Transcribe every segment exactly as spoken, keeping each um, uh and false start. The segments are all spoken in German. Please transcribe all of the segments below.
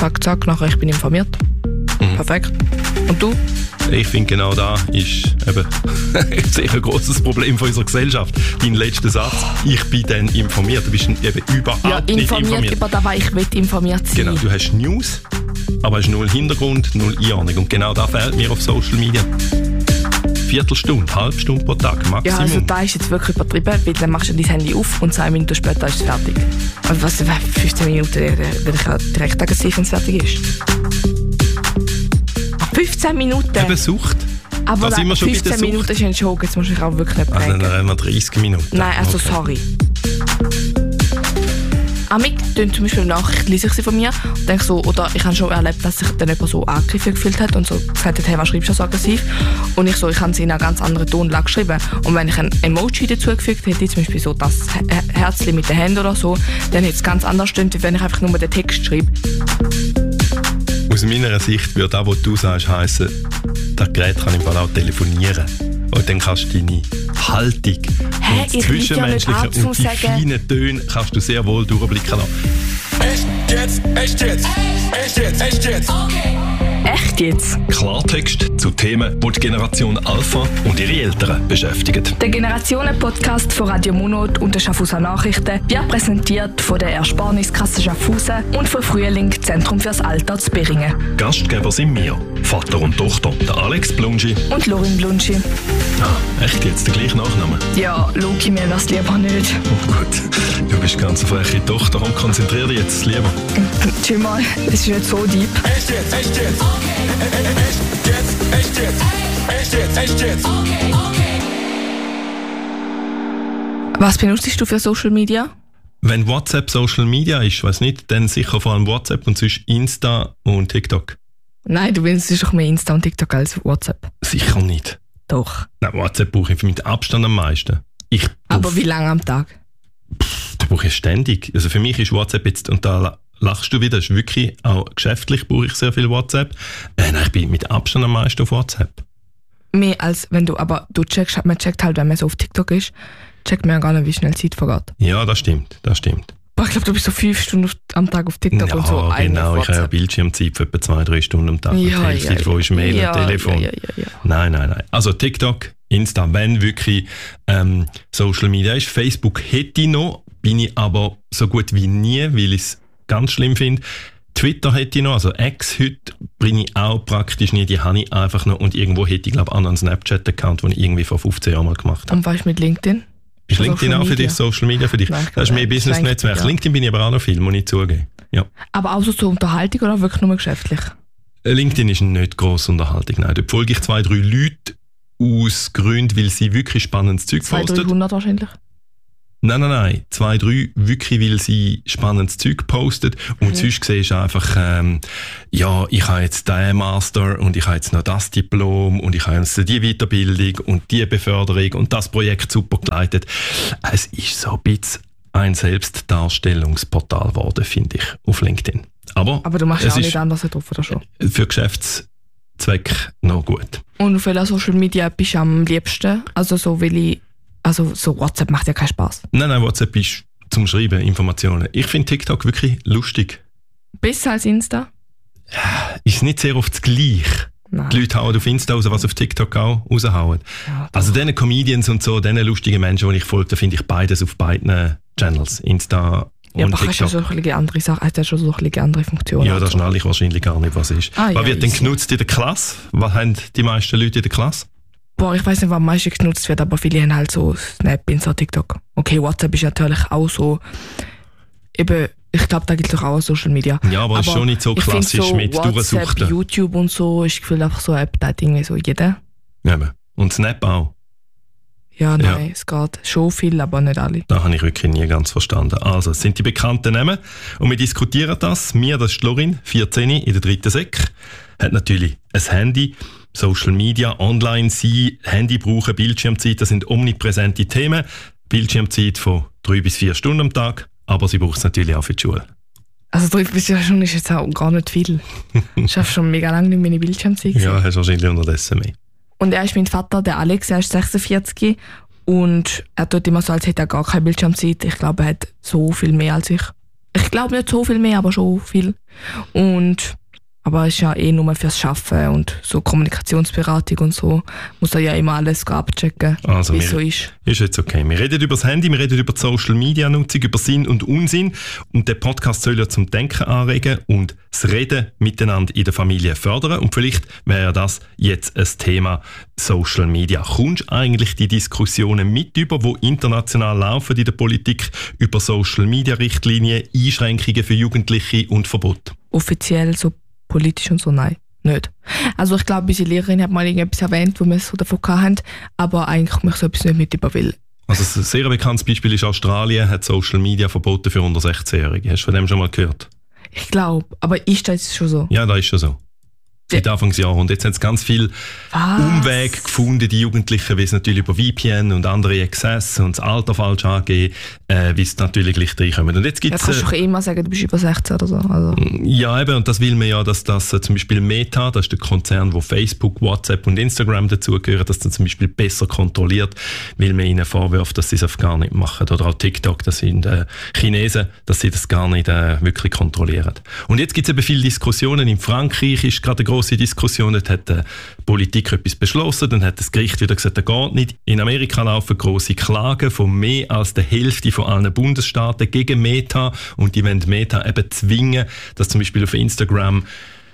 zack, zack, nachher ich bin informiert. Mhm. Perfekt. Und du? Ich finde, genau da ist eben sicher ein grosses Problem von unserer Gesellschaft. Dein letzter Satz, ich bin dann informiert. Du bist eben überhaupt ja, nicht informiert. über das, was ich will informiert sein. Genau, du hast News, aber hast null Hintergrund, null Einordnung. Und genau das fehlt mir auf Social Media. Viertelstunde, halbe Stunde pro Tag, Maximum. Ja, also da ist jetzt wirklich übertrieben, weil dann machst du dein Handy auf und zwei Minuten später ist es fertig. Und was, fünfzehn Minuten, wenn ich ja direkt sehen, wenn es fertig ist. fünfzehn Minuten? Eben Sucht. Aber da sind wir schon fünfzehn Minuten ist ein Joke, jetzt muss ich auch wirklich nicht prägen. Also dann haben wir dreißig Minuten. Nein, also okay. Sorry. Amig tun zum Beispiel Nachrichten, lese ich sie von mir und denke so, oder ich habe schon erlebt, dass sich dann jemand so angegriffen gefühlt hat und so gesagt hat, hey, was schreibst du so aggressiv? Und ich so, ich habe sie in einer ganz anderen Tonlage geschrieben. Und wenn ich ein Emoji dazugefügt hätte, zum Beispiel so das Herzchen mit den Händen oder so, dann hätte es ganz anders gestimmt, als wenn ich einfach nur den Text schreibe. Aus meiner Sicht würde das, was du sagst, heissen, das Gerät kann im Fall auch telefonieren. Und dann kannst du deine Haltung Hä, und das Zwischenmenschliche und die sagen, feinen Töne kannst du sehr wohl durchblicken lassen. Echt jetzt, echt jetzt, echt jetzt, echt jetzt. Okay. Echt jetzt? Klartext zu Themen, die die Generation Alpha und ihre Eltern beschäftigen. Der Generationen-Podcast von Radio Monot und der Schaffhauser Nachrichten wird präsentiert von der Ersparniskasse Schaffhausen und von Frühling Zentrum fürs Alter zu Beringen. Gastgeber sind wir, Vater und Tochter, der Alex Blungi und Lorin Blungi. Ah, echt jetzt der gleiche Nachname? Ja, Loki, mir wär's lieber nicht. Oh gut, du bist ganz eine freche Tochter und konzentrier dich jetzt lieber. Tschüss mal, das ist nicht so deep. Echt jetzt, echt jetzt. Okay. Echt jetzt, echt jetzt. Echt jetzt, echt jetzt. Okay, okay. Was benutzt du für Social Media? Wenn WhatsApp Social Media ist, weiß nicht, dann sicher vor allem WhatsApp und sonst Insta und TikTok. Nein, du benutzt doch mehr Insta und TikTok als WhatsApp. Sicher nicht. Doch. Nein, WhatsApp brauche ich mit Abstand am meisten. Ich Aber wie lange am Tag? Pff, das brauche ich ständig. Also für mich ist WhatsApp jetzt, und da lachst du wieder, ist wirklich, auch geschäftlich brauche ich sehr viel WhatsApp. Äh, nein, ich bin mit Abstand am meisten auf WhatsApp. Mehr als wenn du, aber du checkst, man checkt halt, wenn man so auf TikTok ist, checkt man ja gar nicht, wie schnell die Zeit vergeht. Ja, das stimmt, das stimmt. Aber ich glaube, du bist so fünf Stunden am Tag auf TikTok ja, und so. Ja, genau, ich habe ja Bildschirmzeit für etwa zwei, drei Stunden am Tag. Ja, die Hälfte ja, davon ist Mail ja, und Telefon. Ja, ja, ja, ja. Nein, nein, nein. Also TikTok, Insta, wenn wirklich ähm, Social Media ist. Facebook hätte ich noch, bin ich aber so gut wie nie, weil ich es ganz schlimm finde. Twitter hätte ich noch, also X heute bringe ich auch praktisch nie, die habe ich einfach noch. Und irgendwo hätte ich, glaube ich, auch noch einen Snapchat-Account, den ich irgendwie vor fünfzehn Jahren mal gemacht habe. Und was ist mit LinkedIn? Ist LinkedIn auch für dich Social Media für dich? Nein, das ist mehr Business-Netzwerk. Ja. LinkedIn bin ich aber auch noch viel, muss ich zugeben. Ja. Aber auch so zur Unterhaltung oder wirklich nur geschäftlich? LinkedIn ist nicht grosse Unterhaltung. Nein, dort folge ich zwei, drei Leute aus Gründen, weil sie wirklich spannendes Zeug zwei, posten. dreihundert wahrscheinlich? Nein, nein, nein. Zwei, drei wirklich, weil sie spannendes Zeug postet. Und mhm. sonst siehst du einfach, ähm, ja, ich habe jetzt den Master und ich habe jetzt noch das Diplom und ich habe jetzt die Weiterbildung und die Beförderung und das Projekt super geleitet. Es ist so ein bisschen ein Selbstdarstellungsportal geworden, finde ich, auf LinkedIn. Aber, Aber du machst ja auch nicht anders drauf, oder schon? Für Geschäftszweck noch gut. Und auf welcher Social Media bist du am liebsten? Also so, weil ich Also so WhatsApp macht ja keinen Spaß. Nein, nein, WhatsApp ist zum Schreiben, Informationen. Ich finde TikTok wirklich lustig. Besser als Insta? Ist nicht sehr oft das Gleiche. Nein. Die Leute hauen auf Insta raus, was auf TikTok auch raushauen. Ja, also diese Comedians und so, diese lustigen Menschen, die ich folge, finde ich beides auf beiden Channels. Insta ja, und aber TikTok. Ja, aber hast du eine andere Sache, hast du schon so eine andere Funktion? Ja, das schnall ich wahrscheinlich gar nicht, was ist. Ah, was ja, wird denn genutzt in der Klasse? Was haben die meisten Leute in der Klasse? Boah, ich weiß nicht, was am meisten genutzt wird, aber viele haben halt so Snap, Insta, TikTok. Okay, WhatsApp ist natürlich auch so, eben, ich glaube, da gibt es doch auch Social Media. Ja, aber es ist schon nicht so klassisch so mit WhatsApp, Durchsuchten. YouTube und so, ist gefühlt einfach so eine App, da hat irgendwie so jeder. Eben. Und Snap auch. Ja, nein, ja. es geht schon viel, aber nicht alle. Das habe ich wirklich nie ganz verstanden. Also, es sind die bekannten Namen und wir diskutieren das. Mir, das ist Lorin, vierzehn, in der dritten Sek, hat natürlich ein Handy. Social Media, online sein, Handy brauchen, Bildschirmzeit, das sind omnipräsente Themen. Bildschirmzeit von drei bis vier Stunden am Tag, aber sie braucht es natürlich auch für die Schule. Also drei bis vier Stunden ist jetzt auch gar nicht viel. Ich schaffe schon mega lange nicht meine Bildschirmzeit. Ja, hast wahrscheinlich unterdessen mehr. Und er ist mein Vater, der Alex, er ist sechsundvierzig und er tut immer so, als hätte er gar keine Bildschirmzeit. Ich glaube, er hat so viel mehr als ich. Ich glaube nicht so viel mehr, aber schon viel. Und aber es ist ja eh nur fürs Schaffen und so Kommunikationsberatung und so. Muss er ja immer alles abchecken, also wie es so ist. Ist jetzt okay. Wir reden über das Handy, wir reden über die Social-Media-Nutzung, über Sinn und Unsinn. Und der Podcast soll ja zum Denken anregen und das Reden miteinander in der Familie fördern. Und vielleicht wäre das jetzt ein Thema Social Media. Kommst du eigentlich die Diskussionen mit über, die international laufen in der Politik, über Social-Media-Richtlinien, Einschränkungen für Jugendliche und Verbot? Offiziell so politisch und so, nein, nicht. Also ich glaube, unsere Lehrerin hat mal irgendetwas erwähnt, wo wir so davon hatten, aber eigentlich möchte ich so etwas nicht mit über will. Also ein sehr bekanntes Beispiel ist, Australien hat Social Media verboten für unter sechzehn-Jährige. Hast du von dem schon mal gehört? Ich glaube, aber ist das schon so? Ja, das ist schon so. Seit Anfangsjahr. Und jetzt haben sie ganz viele Umwege gefunden, die Jugendlichen, wie es natürlich über V P N und andere Access und das Alter falsch angeben, äh, wie es natürlich gleich reinkommen. Und jetzt gibt's, ja, kannst du doch eh mal sagen, du bist über sechzehn oder so. Also. Ja, eben, und das will man ja, dass das äh, zum Beispiel Meta, das ist der Konzern, wo Facebook, WhatsApp und Instagram dazugehören, dass das zum Beispiel besser kontrolliert, weil man ihnen vorwirft, dass sie es gar nicht machen. Oder auch TikTok, das sind äh, Chinesen, dass sie das gar nicht äh, wirklich kontrollieren. Und jetzt gibt es eben viele Diskussionen. In Frankreich ist gerade eine grosse Diskussion, dort hat die Politik etwas beschlossen, dann hat das Gericht wieder gesagt, das geht nicht. In Amerika laufen grosse Klagen von mehr als der Hälfte von allen Bundesstaaten gegen Meta und die wollen Meta eben zwingen, dass zum Beispiel auf Instagram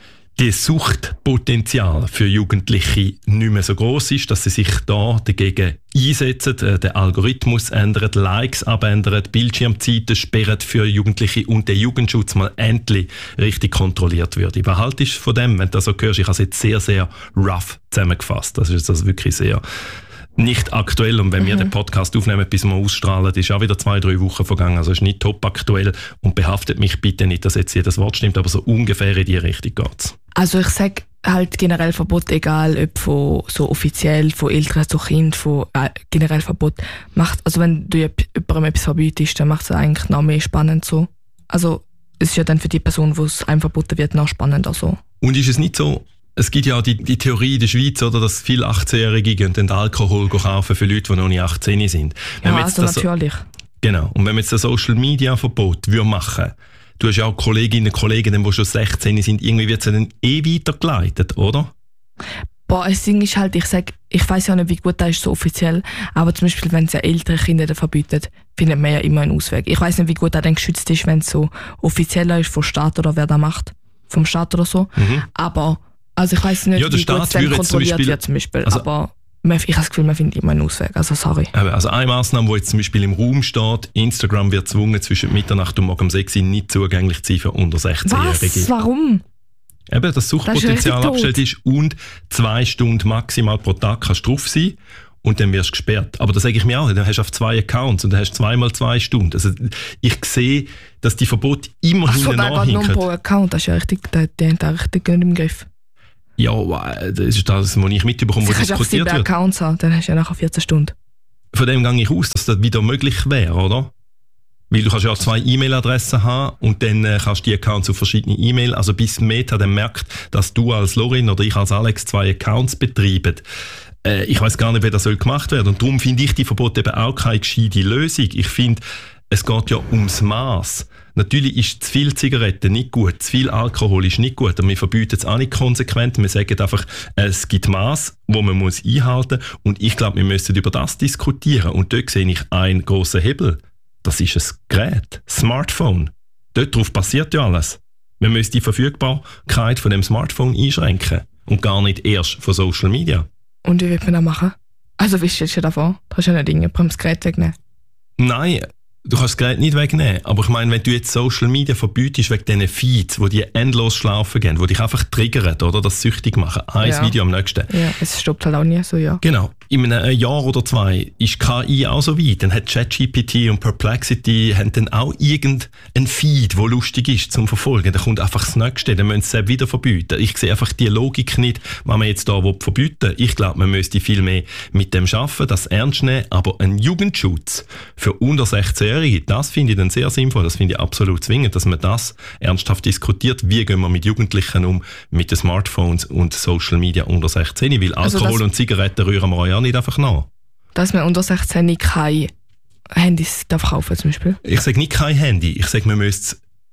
das Suchtpotenzial für Jugendliche nicht mehr so groß ist, dass sie sich da dagegen einsetzen, den Algorithmus ändern, Likes abändern, Bildschirmzeiten sperren für Jugendliche und der Jugendschutz mal endlich richtig kontrolliert wird. Was haltest du von dem, wenn du das so hörst? Ich habe es jetzt sehr, sehr rough zusammengefasst. Das ist also wirklich sehr nicht aktuell. Und wenn mhm. wir den Podcast aufnehmen, bis wir ausstrahlen, ist auch wieder zwei, drei Wochen vergangen. Also ist nicht top aktuell und behaftet mich bitte nicht, dass jetzt jedes Wort stimmt, aber so ungefähr in die Richtung geht's. Also ich sage halt generell Verbot, egal ob von so offiziell, von Eltern zu Kind, von äh, generell Verbot macht. Also wenn du jemandem etwas verbietest, dann macht es eigentlich noch mehr spannend so. Also es ist ja dann für die Person, wo es einem verboten wird, noch spannender so. Und ist es nicht so, es gibt ja auch die, die Theorie in der Schweiz, oder, dass viele achtzehnjährige gehen den Alkohol kaufen für Leute, die noch nicht achtzehn sind. Wenn ja, also natürlich. So, genau. Und wenn man jetzt das Social Media Verbot würde machen, du hast ja auch Kolleginnen und Kollegen, die schon sechzehn sind, irgendwie wird es dann eh weitergeleitet, oder? Boah, das Ding ist halt, ich sag, ich weiss ja nicht, wie gut das ist so offiziell, aber zum Beispiel, wenn es ja ältere Kinder verbietet, findet man ja immer einen Ausweg. Ich weiss nicht, wie gut das dann geschützt ist, wenn es so offizieller ist vom Staat oder wer das macht, vom Staat oder so. Mhm. Aber also ich weiss nicht, ja, wie gut es dann kontrolliert zum Beispiel, wird zum Beispiel, also, aber ich habe das Gefühl, man findet immer einen Ausweg, also sorry. Also eine Massnahme, die jetzt zum Beispiel im Raum steht, Instagram wird gezwungen, zwischen Mitternacht und morgen sechs Uhr nicht zugänglich zu sein für unter sechzehnjährige. Was? Warum? Eben, das Suchtpotenzial abgestellt ist und zwei Stunden maximal pro Tag kannst du drauf sein und dann wirst du gesperrt. Aber das sage ich mir auch, dann hast du auf zwei Accounts und dann hast du zweimal zwei Stunden. Also ich sehe, dass die Verbote immer hinten nachhinken. Ach so, da geht nur pro Account, das ist ja richtig, die haben da richtig nicht im Griff. Ja, das ist das, was ich mitbekomme, wo diskutiert wird. Wenn du Accounts haben, dann hast du ja nachher vierzehn Stunden. Von dem gehe ich aus, dass das wieder möglich wäre, oder? Weil du kannst ja auch zwei E-Mail-Adressen haben und dann äh, kannst du die Accounts auf verschiedene E-Mail, also bis Meta dann merkt, dass du als Lorin oder ich als Alex zwei Accounts betreiben. Äh, ich weiss gar nicht, wie das soll gemacht werden. Und darum finde ich die Verbote eben auch keine gescheite Lösung. Ich finde, es geht ja ums Maß. Natürlich ist zu viel Zigaretten nicht gut, zu viel Alkohol ist nicht gut, aber wir verbieten es auch nicht konsequent. Wir sagen einfach, es gibt Maß, wo man muss einhalten muss. Und ich glaube, wir müssen über das diskutieren. Und dort sehe ich einen grossen Hebel. Das ist ein Gerät, Smartphone. Dort drauf passiert ja alles. Wir müssen die Verfügbarkeit von dem Smartphone einschränken und gar nicht erst von Social Media. Und wie wird man das machen? Also, wie stellst du dir davon? Du kannst ja nicht irgendjemandem das Gerät wegnehmen. Nein, du kannst das Gerät nicht wegnehmen. Aber ich meine, wenn du jetzt Social Media verbietest wegen diesen Feeds, wo die endlos schlafen gehen, wo dich einfach triggern oder das süchtig machen, ein ja. Video am nächsten. Ja, es stoppt halt auch nie so, ja. Genau. In einem Jahr oder zwei ist K I auch so weit. Dann hat ChatGPT und Perplexity haben dann auch irgendeinen Feed, der lustig ist zum Verfolgen. Dann kommt einfach das Nächste, dann müssen sie es wieder verbieten. Ich sehe einfach die Logik nicht, was man jetzt da verbieten will. Ich glaube, man müsste viel mehr mit dem arbeiten, das ernst nehmen. Aber ein Jugendschutz für unter sechzehnjährige, das finde ich dann sehr sinnvoll. Das finde ich absolut zwingend, dass man das ernsthaft diskutiert. Wie gehen wir mit Jugendlichen um, mit den Smartphones und Social Media unter sechzehn? Weil Alkohol also und Zigaretten rühren wir ja nicht einfach nach. Dass man unter sechzehn keine Handys darf kaufen zum Beispiel? Ich sage nicht kein Handy. Ich sage, man müsste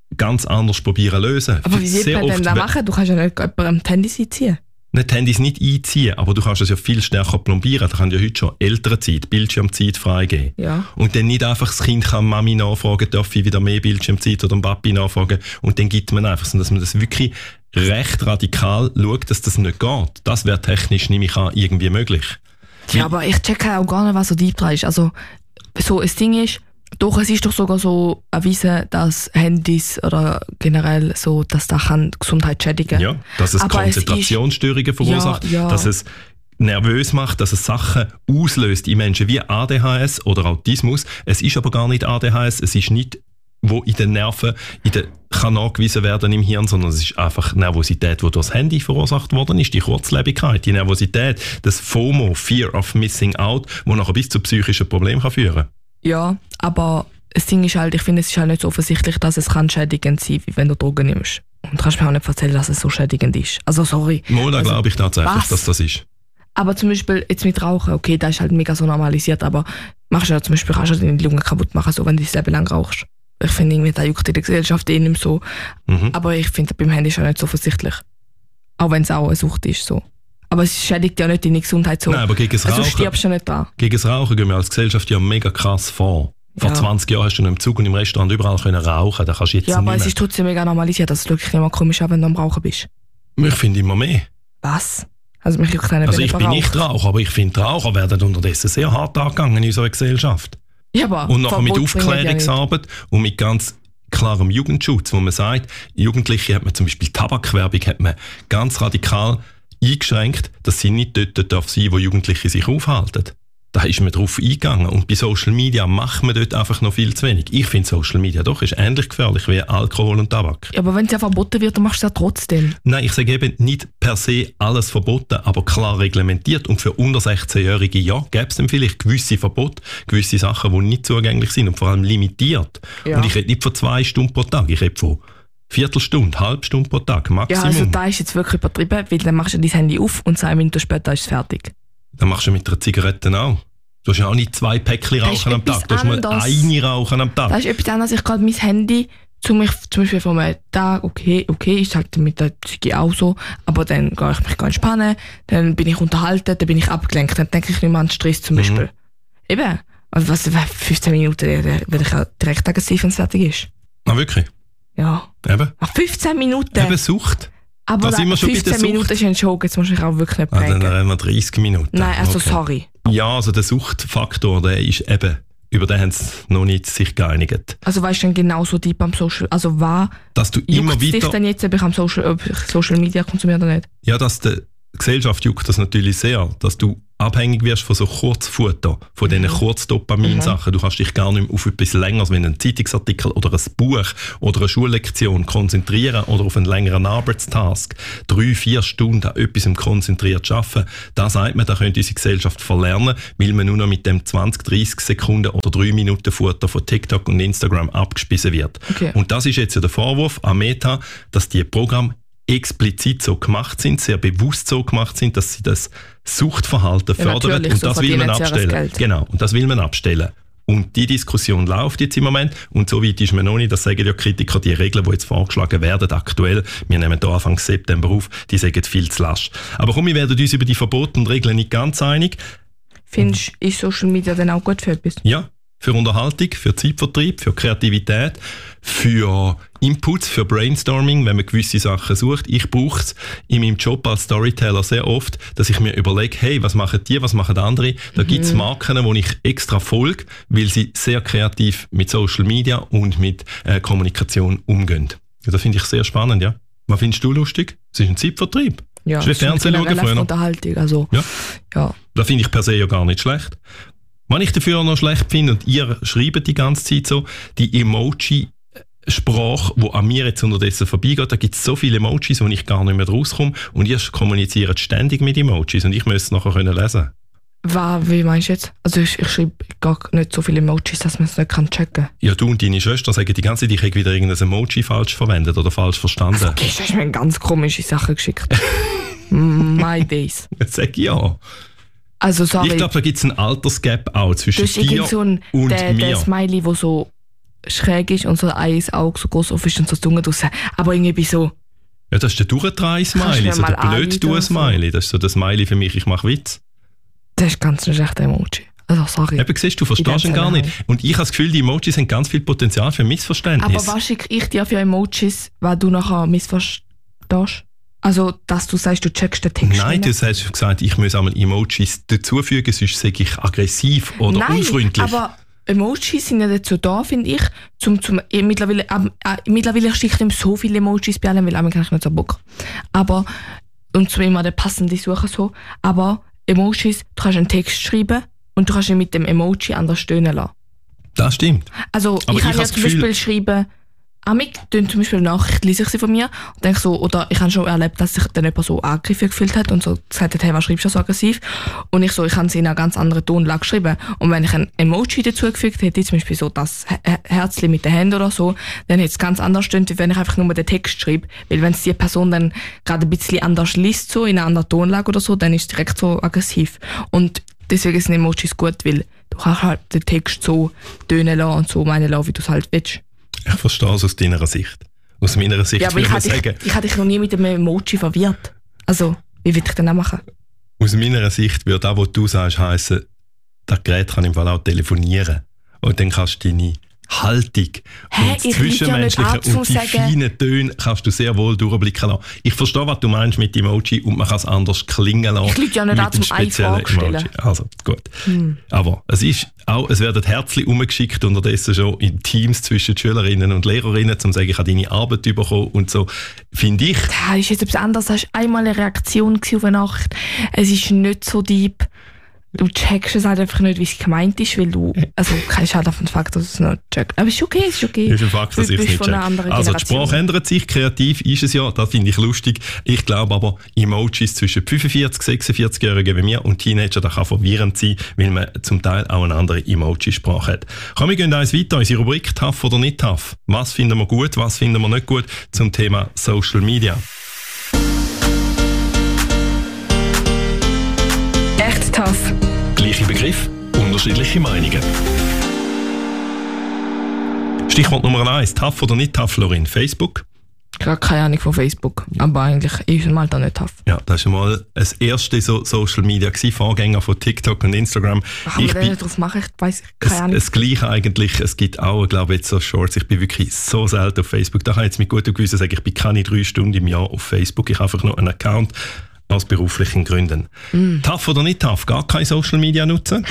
ganz anders probieren lösen. Aber wie wird man denn das machen? Du kannst ja nicht jemandem die Handys einziehen. Nicht die Handys nicht einziehen, aber du kannst es ja viel stärker plombieren. Da kann ja heute schon Elternzeit, Bildschirmzeit freigeben. Ja. Und dann nicht einfach das Kind kann Mami nachfragen, darf ich wieder mehr Bildschirmzeit oder dem Papi nachfragen und dann gibt man einfach, sondern dass man das wirklich recht radikal schaut, dass das nicht geht. Das wäre technisch, nehme ich an, irgendwie möglich. Ja, aber ich checke auch gar nicht, was so deep dran ist. Also, so ein Ding ist, doch, es ist doch sogar so erwiesen, dass Handys oder generell so, dass das kann Gesundheit schädigen. Ja, dass es aber Konzentrationsstörungen es ist, verursacht, ja, ja. dass es nervös macht, dass es Sachen auslöst in Menschen wie A D H S oder Autismus. Es ist aber gar nicht A D H S, es ist nicht, wo in den Nerven in den, kann nachgewiesen werden im Hirn, sondern es ist einfach Nervosität, die durch das Handy verursacht worden ist, die Kurzlebigkeit, die Nervosität, das FOMO, Fear of Missing Out, wo nachher bis zu psychischen Problemen kann führen kann. Ja, aber das Ding ist halt, ich finde, es ist halt nicht so offensichtlich, dass es kann schädigend sein, wie wenn du Drogen nimmst. Und du kannst mir auch nicht erzählen, dass es so schädigend ist. Also sorry. Mo, da also, glaube ich tatsächlich, was? dass das ist. Aber zum Beispiel jetzt mit Rauchen, okay, das ist halt mega so normalisiert, aber machst du ja zum Beispiel, kannst du deine Lunge kaputt machen, so, wenn du das Leben lang rauchst. Ich finde irgendwie, das juckt in der Gesellschaft eh nicht mehr so. Mhm. Aber ich finde, beim Handy ist ja nicht so offensichtlich. Auch wenn es auch eine Sucht ist, so. Aber es schädigt ja nicht deine Gesundheit so. Nein, aber gegen das also Rauchen, du stirbst ja nicht dran. Gegen das Rauchen gehen wir als Gesellschaft ja mega krass vor. Vor ja. zwanzig Jahren hast du noch im Zug und im Restaurant überall können rauchen. Da kannst du jetzt ja, aber nicht es ist trotzdem mega normalisiert. Das ist wirklich immer komisch, wenn du am Rauchen bist. Ich finde immer mehr. Was? Also, mich juckt nicht, also ich bin nicht Raucher, aber ich finde, Raucher werden unterdessen sehr hart angegangen in unserer Gesellschaft. Ja, aber und nachher mit Aufklärungsarbeit und mit ganz klarem Jugendschutz, wo man sagt, Jugendliche hat man zum Beispiel Tabakwerbung hat man ganz radikal eingeschränkt, dass sie nicht dort darf sein, wo Jugendliche sich aufhalten. Da ist man drauf eingegangen. Und bei Social Media macht man dort einfach noch viel zu wenig. Ich finde Social Media doch ist ähnlich gefährlich wie Alkohol und Tabak. Ja, aber wenn es ja verboten wird, dann machst du es ja trotzdem. Nein, ich sage eben nicht per se alles verboten, aber klar reglementiert. Und für unter sechzehn-Jährige, ja, gäbe es dann vielleicht gewisse Verbote, gewisse Sachen, die nicht zugänglich sind und vor allem limitiert. Ja. Und ich rede nicht von zwei Stunden pro Tag, ich rede von Viertelstunde, Halbstunde pro Tag, Maximum. Ja, also da ist jetzt wirklich übertrieben, weil dann machst du dein Handy auf und zwei Minuten später ist es fertig. Dann machst du mit einer Zigarette auch. Du hast ja auch nicht zwei Päckchen rauchen am Tag, du hast mal eine rauchen am Tag. Das ist etwas anderes. Ich gehe mein Handy zu mich, zum Beispiel von einem Tag, okay, okay, ich sage mit der Züge auch so, aber dann gehe ich mich entspannen, dann bin ich unterhalten, dann bin ich abgelenkt, dann denke ich nicht mehr an Stress zum Beispiel. Mhm. Eben, also was, fünfzehn Minuten werde ich ja direkt aggressiv, wenn es fertig ist. Ah, wirklich? Ja. Eben? Nach fünfzehn Minuten? Eben Sucht. Aber da fünfzehn Minuten ist ein Joke, jetzt muss ich auch wirklich nicht prägen. Ah, dann reden wir dreißig Minuten. Nein, also okay. sorry. Ja, also der Suchtfaktor, der ist eben, über den haben sie noch nicht sich geeinigt. Also weißt du denn genau so deep am Social, also was dass du immer juckt weiter, dich denn jetzt, ob ich am Social, ob ich Social Media konsumiere oder nicht? Ja, dass die Gesellschaft juckt das natürlich sehr, dass du abhängig wirst von so Kurzfutter, von diesen mhm. Kurzdopamin-Sachen. Du kannst dich gar nicht mehr auf etwas Längeres, wie einen Zeitungsartikel oder ein Buch oder eine Schullektion konzentrieren oder auf einen längeren Arbeitstask. Drei, vier Stunden an etwas konzentriert arbeiten. Da sagt man, da könnte unsere Gesellschaft verlernen, weil man nur noch mit dem zwanzig, dreißig Sekunden oder drei Minuten Futter von TikTok und Instagram abgespissen wird. Okay. Und das ist jetzt ja der Vorwurf an Meta, dass die Programme explizit so gemacht sind, sehr bewusst so gemacht sind, dass sie das Suchtverhalten ja, fördern und so das will man abstellen. Genau, und das will man abstellen. Und die Diskussion läuft jetzt im Moment und so weit ist man noch nicht, das sagen ja Kritiker, die Regeln, die jetzt vorgeschlagen werden aktuell, wir nehmen hier Anfang September auf, die sagen viel zu lasch. Aber komm, wir werden uns über die Verbote und Regeln nicht ganz einig. Findest du, ist Social Media denn auch gut für etwas? Ja. Für Unterhaltung, für Zeitvertrieb, für Kreativität, für Inputs, für Brainstorming, wenn man gewisse Sachen sucht. Ich brauche es in meinem Job als Storyteller sehr oft, dass ich mir überlege, hey, was machen die, was machen andere? Da mhm. gibt es Marken, die ich extra folge, weil sie sehr kreativ mit Social Media und mit äh, Kommunikation umgehen. Ja, das finde ich sehr spannend, ja. Was findest du lustig? Es ist ein Zeitvertrieb. Ja, das ist wie Fernsehen schauen früher. Unterhaltung, also, ja. ja. Das finde ich per se ja gar nicht schlecht. Was ich dafür noch schlecht finde, und ihr schreibt die ganze Zeit so, die Emoji-Sprache, die an mir jetzt unterdessen vorbeigeht, da gibt es so viele Emojis, wo ich gar nicht mehr rauskomme und ihr kommuniziert ständig mit Emojis und ich müsste es nachher können lesen. Was, wie meinst du jetzt? Also ich, ich schreibe gar nicht so viele Emojis, dass man es nicht kann checken kann. Ja, du und deine Schwester sagen die ganze Zeit, ich habe wieder irgendein Emoji falsch verwendet oder falsch verstanden. Also, okay, du hast mir ganz komische Sachen geschickt. My days. Sag ja. Also, sorry. Ich glaube, da gibt es einen Altersgap auch zwischen dir so ein, und der, mir. Der Smiley, der so schräg ist und so ein Auge so groß auf ist und so die Zunge draussen. Aber irgendwie so... Ja, das ist der Durchdreh-Smiley, so der Blöd-Du-Smiley. Das ist so der Smiley für mich, ich mache Witz. Das ist ganz ein schlechter Emoji. Also, sorry. Eben, siehst du, du verstehst ihn gar nicht. Und ich habe das Gefühl, die Emojis haben ganz viel Potenzial für Missverständnis. Aber was schicke ich dir für Emojis, weil du nachher missverstehst? Also, dass du sagst, du checkst den Text Nein, nicht. du hast gesagt, ich muss einmal Emojis dazufügen, sonst sage ich aggressiv oder Nein, unfreundlich. aber Emojis sind ja dazu da, finde ich, zum, zum, eh, mittlerweile, äh, äh, mittlerweile schicke ich ihm so viele Emojis bei allen, weil einmal kann ich nicht so Bock. Aber, und zum immer den passenden suchen so. Aber Emojis, du kannst einen Text schreiben und du kannst ihn mit dem Emoji anders stöhnen lassen. Das stimmt. Also, aber ich kann ich ja has zum Gefühl, Beispiel schreiben, Amig tun zum Beispiel Nachricht, lese ich sie von mir und denke so, oder ich habe schon erlebt, dass sich dann jemand so angegriffen gefühlt hat und so gesagt hat, hey, was schreibst du so aggressiv? Und ich so, ich habe sie in einer ganz anderen Tonlage geschrieben. Und wenn ich ein Emoji dazugefügt hätte, zum Beispiel so das Her- Herzchen mit den Händen oder so, dann hätte es ganz anders stehen, wie wenn ich einfach nur den Text schreibe. Weil wenn es die Person dann gerade ein bisschen anders liest, so in einer anderen Tonlage oder so, dann ist es direkt so aggressiv. Und deswegen sind Emojis gut, weil du kannst halt den Text so tönen lassen und so meinen lassen, wie du es halt willst. Ich verstehe es aus deiner Sicht. Aus meiner Sicht Ja, aber würde ich ich hatte sagen, dich, ich hatte dich noch nie mit einem Emoji verwirrt. Also, wie will ich denn auch machen? aus meiner Sicht würde das, was du sagst, heissen, das Gerät kann im Fall auch telefonieren. Und dann kannst du deine Haltung Hä, und das ich lüge ja nicht Zwischenmenschliche ab, zum und die sagen- feinen Töne kannst du sehr wohl durchblicken lassen. Ich verstehe, was du meinst mit Emoji und man kann es anders klingen lassen. Ich lüge ja nicht mit an, dem zum eine speziellen Frage stellen. Emoji. Also, gut. Hm. Aber es ist auch, es werden Herzchen umgeschickt unterdessen schon in Teams zwischen Schülerinnen und Lehrerinnen, um zu sagen, ich habe deine Arbeit bekommen und so. Finde ich, Das ist jetzt etwas anderes. Das war einmal eine Reaktion auf eine Nacht. Es ist nicht so deep. Du checkst es halt einfach nicht, wie es gemeint ist, weil du, also, kannst halt auf den Fakt, dass du es nicht checkst. Aber es ist okay, es ist okay. ist ein Fakt, dass Du ich es bist nicht von einer check. anderen Also die Generation. Sprache ändert sich, kreativ ist es ja, das finde ich lustig. Ich glaube aber, Emojis zwischen fünfundvierzig-, sechsundvierzig-Jährigen wie mir und Teenager, das kann verwirrend sein, weil man zum Teil auch eine andere Emoji-Sprache hat. Komm, wir gehen eins weiter, unsere Rubrik «Tough oder nicht tough». Was finden wir gut, was finden wir nicht gut zum Thema Social Media? Echt tough. Gleiche Begriff, unterschiedliche Meinungen. Stichwort Nummer eins, tough oder nicht tough, Lorin? Facebook? Ich habe keine Ahnung von Facebook, aber eigentlich ist es Alter nicht tough. Ja, das war mal das erste so Social Media gewesen, Vorgänger von TikTok und Instagram. Kann man da nicht drauf machen? Ich weiss, keine es, Ahnung. das Gleiche eigentlich, es gibt auch, glaube ich, jetzt so Shorts. Ich bin wirklich so selten auf Facebook. Da kann ich jetzt mit gutem Gewissen sagen, ich bin keine drei Stunden im Jahr auf Facebook. Ich habe einfach nur einen Account aus beruflichen Gründen. Mm. Tough oder nicht tough? Gar kein Social Media nutzen?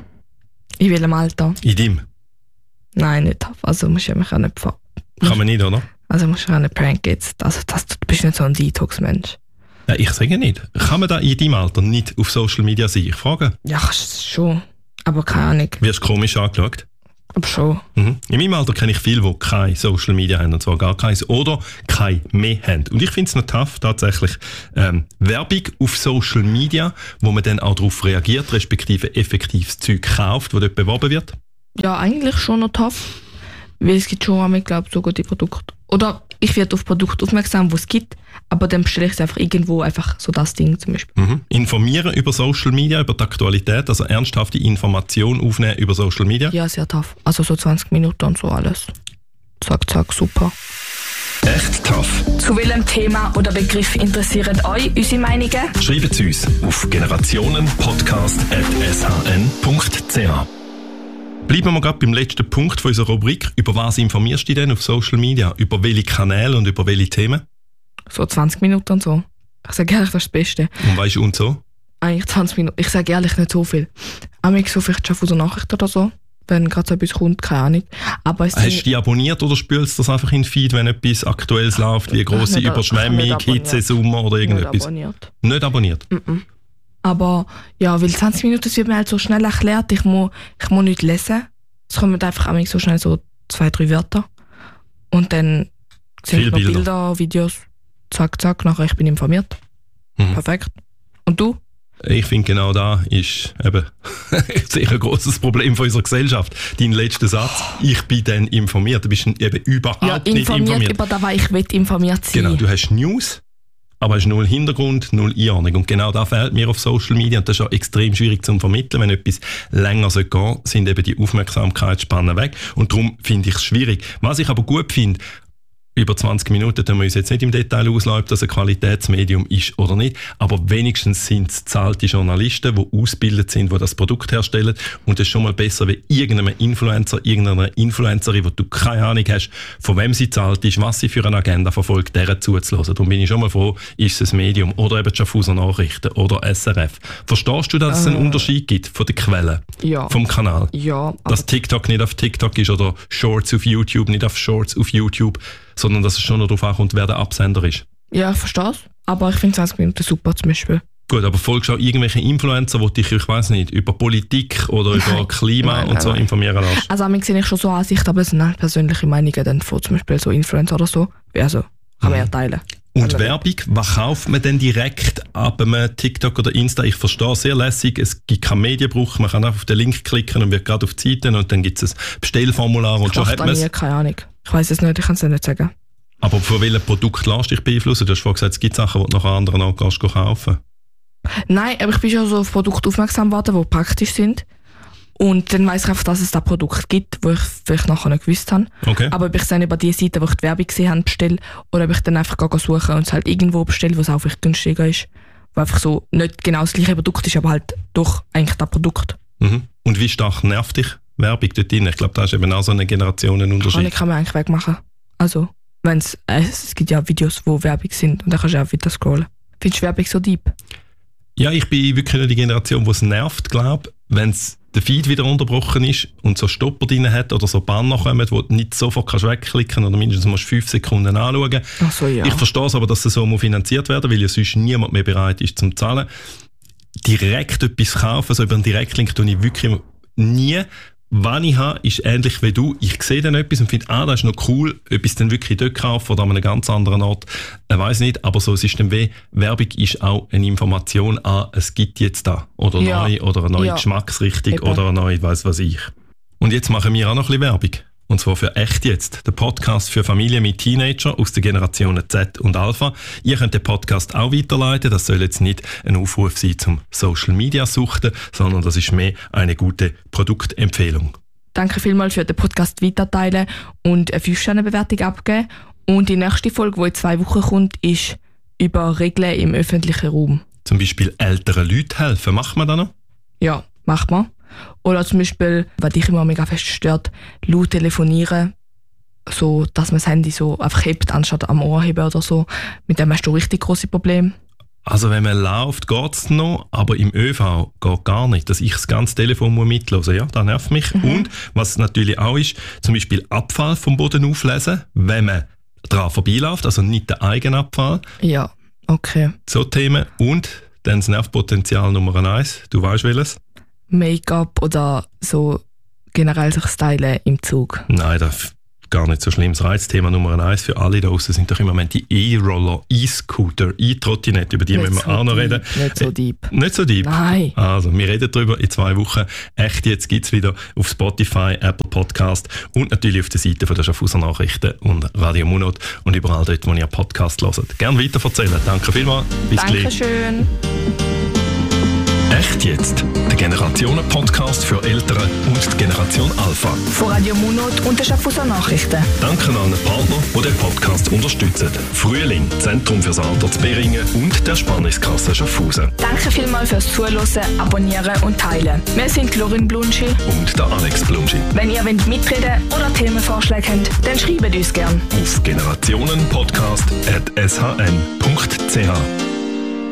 In welchem Alter? In dem? Nein, nicht tough. Also musst du mich auch nicht ver- Kann man nicht, oder? Also musst du auch nicht pranken jetzt. Also, das, du bist nicht so ein Detox-Mensch. Nein, ich sage nicht. Kann man da in deinem Alter nicht auf Social Media sein? Ich frage. Ja, kannst du schon. Aber keine Ahnung. Wirst du komisch angeschaut? Aber schon. Mhm. In meinem Alter kenne ich viele, die keine Social Media haben, und zwar gar keins, oder keine mehr haben. Und ich finde es noch tough, tatsächlich ähm, Werbung auf Social Media, wo man dann auch darauf reagiert, respektive effektives Zeug kauft, das dort beworben wird. Ja, eigentlich schon noch tough. Weil es gibt schon, ich glaube, so gute Produkte. Oder ich werde auf Produkte aufmerksam, die es gibt, aber dann bestelle ich es einfach irgendwo, einfach so das Ding zum Beispiel. Mhm. Informieren über Social Media, über die Aktualität, also ernsthafte Information aufnehmen über Social Media. Ja, sehr tough. Also so zwanzig Minuten und so alles. Zack, zack, super. Echt tough. Zu welchem Thema oder Begriff interessieren euch unsere Meinungen? Schreibt es uns auf generationenpodcast at s h n punkt c h. Bleiben wir gerade beim letzten Punkt von unserer Rubrik. Über was informierst du dich denn auf Social Media? Über welche Kanäle und über welche Themen? So zwanzig Minuten und so. Ich sage ehrlich, das ist das Beste. Und weißt du und so? Eigentlich zwanzig Minuten. Ich sage ehrlich nicht so viel. Amig so vielleicht schon von so Nachrichten oder so. Wenn gerade so etwas kommt, keine Ahnung. Aber es Hast du sind- die abonniert oder spülst du das einfach in den Feed, wenn etwas Aktuelles läuft, wie grosse nicht- Überschwemmung, nicht abonniert. Hitzesommer oder nicht irgendetwas? abonniert. Nicht abonniert? Mhm. Aber ja, weil zwanzig Minuten das wird mir halt so schnell erklärt. Ich muss, ich muss nicht lesen. Es kommen einfach amig so schnell so zwei, drei Wörter. Und dann sehe Viele ich noch Bilder. Bilder, Videos. Zack, zack, nachher ich bin informiert. Mhm. Perfekt. Und du? Ich finde, genau da ist eben sicher ein grosses Problem von unserer Gesellschaft. Dein letzter Satz, ich bin dann informiert. Du bist eben überhaupt Ja, nicht informiert, informiert. über das, was ich will informiert sein. Genau, du hast News aber hast null Hintergrund, null Einordnung. Und genau das fehlt mir auf Social Media und das ist auch extrem schwierig zu vermitteln. Wenn etwas länger gehen soll, sind eben die Aufmerksamkeitsspannen weg. Und darum finde ich es schwierig. Was ich aber gut finde, über zwanzig Minuten, da müssen wir uns jetzt nicht im Detail auslassen, ob das ein Qualitätsmedium ist oder nicht, aber wenigstens sind es zahlte Journalisten, die ausgebildet sind, die das Produkt herstellen und das ist schon mal besser wie irgendeinem Influencer, irgendeiner Influencerin, wo du keine Ahnung hast, von wem sie zahlt ist, was sie für eine Agenda verfolgt, deren zuzulassen. Darum bin ich schon mal froh, ist es ein Medium oder eben die Schaffhauser Nachrichten oder S R F. Verstehst du, dass es einen Unterschied gibt von den Quellen, ja. vom Kanal? Ja. Dass TikTok nicht auf TikTok ist oder Shorts auf YouTube nicht auf Shorts auf YouTube, sondern dass es schon noch darauf ankommt, wer der Absender ist. Ja, ich verstehe es. Aber ich finde zwanzig Minuten super zum Beispiel. Gut, aber folgst du auch irgendwelche Influencer, die dich, ich weiß nicht, über Politik oder nein, über Klima nein, und nein, so nein. informieren lassen? Also mich sehe ich schon so Ansicht, aber es sind persönliche Meinungen dann von zum Beispiel so Influencer oder so. Also kann man ja teilen. Und also, Werbung, was kauft man denn direkt ab einem TikTok oder Insta? Ich verstehe, sehr lässig, es gibt keinen Medienbruch, man kann einfach auf den Link klicken und wird gerade auf die Seite und dann gibt es ein Bestellformular und ich schon hat man es. Keine Ahnung. Ich weiss es nicht, ich kann es nicht sagen. Aber von welchem Produkt lässt dich beeinflussen? Du hast vorhin gesagt, es gibt Sachen, die du nach anderen angehst, kaufen. Nein, aber ich bin schon so auf Produkte aufmerksam geworden, die praktisch sind. Und dann weiss ich einfach, dass es da Produkte gibt, die ich vielleicht nachher nicht gewusst habe. Okay. Aber ob ich es dann über die Seite, wo ich die Werbung gesehen habe, bestelle, oder ob ich dann einfach suche und es halt irgendwo bestelle, wo es auch vielleicht günstiger ist. Wo einfach so nicht genau das gleiche Produkt ist, aber halt doch eigentlich das Produkt. Mhm. Und wie stark nervt dich Werbung dort drin? Ich glaube, da ist eben auch so eine Generationenunterschied. Kann, kann man eigentlich wegmachen. Also, wenn's, äh, es gibt ja Videos, wo Werbung sind und dann kannst du auch weiter scrollen. Findest du Werbung so deep? Ja, ich bin wirklich nicht die Generation, die es nervt, glaube wenn es der Feed wieder unterbrochen ist und so Stopper drin hat oder so Banner kommen, wo du nicht sofort kannst wegklicken oder mindestens musst fünf Sekunden anschauen. Ach so, ja. Ich verstehe es aber, dass es so finanziert werden muss, weil ja sonst niemand mehr bereit ist zum Zahlen. Direkt etwas kaufen, so über einen Direktlink tue ich wirklich nie. Was ich habe, ist ähnlich wie du. Ich sehe dann etwas und finde, ah, das ist noch cool, etwas dann wirklich dort kaufen oder an einem ganz anderen Ort. Ich weiss nicht, aber so, es ist dann weh. Werbung ist auch eine Information an, es gibt jetzt da. Oder ja. neu, oder eine neue ja. Geschmacksrichtung, Eben. oder eine neue, weiss was ich. Und jetzt machen wir auch noch ein bisschen Werbung. Und zwar für «Echt jetzt», der Podcast für Familien mit Teenager aus den Generationen Z und Alpha. Ihr könnt den Podcast auch weiterleiten. Das soll jetzt nicht ein Aufruf sein zum Social Media suchten, sondern das ist mehr eine gute Produktempfehlung. Danke vielmals für den Podcast weiterteilen und eine fünf Sterne Bewertung abgeben. Und die nächste Folge, die in zwei Wochen kommt, ist über Regeln im öffentlichen Raum. Zum Beispiel älteren Leuten helfen. Macht man das noch? Ja, macht man. Oder zum Beispiel, was dich immer mega fest stört, laut telefonieren, so, dass man das Handy so einfach hebt, anstatt am Ohr heben oder so. Mit dem hast du richtig grosse Probleme. Also wenn man läuft, geht es noch, aber im ÖV geht gar nicht, dass ich das ganze Telefon mithören muss. Ja, das nervt mich. Mhm. Und was natürlich auch ist, zum Beispiel Abfall vom Boden auflesen, wenn man daran vorbeiläuft, also nicht der eigene Abfall. Ja, okay. So Themen. Und dann das Nervpotenzial Nummer eins, du weißt welches? Make-up oder so generell sich stylen im Zug. Nein, das ist gar nicht so schlimm. Das Reizthema Nummer eins für alle da draussen sind doch im Moment die E-Roller, E-Scooter, E-Trottinette, über die nicht müssen wir so auch noch deep, reden. Nicht so deep. Äh, nicht so deep? Nein. Also, wir reden darüber in zwei Wochen. Echt, jetzt gibt es wieder auf Spotify, Apple Podcast und natürlich auf der Seite von der Schaffhauser Nachrichten und Radio Munot und überall dort, wo ihr Podcast hört. Gerne weiterverzählen. Danke vielmals. Bis gleich. Dankeschön. Echt jetzt? Der Generationen-Podcast für Eltern und die Generation Alpha. Von Radio Munot und der Schaffhauser Nachrichten. Danke an einen Partner, die den Podcast unterstützen. Frühling, Zentrum fürs Alter zu Beringen und der Spannungskasse Schaffhausen. Danke vielmals fürs Zuhören, Abonnieren und Teilen. Wir sind Lorin Blunschi und der Alex Blunschi. Wenn ihr wollt mitreden oder Themenvorschläge habt, dann schreibt uns gerne auf generationenpodcast at s h n punkt c h.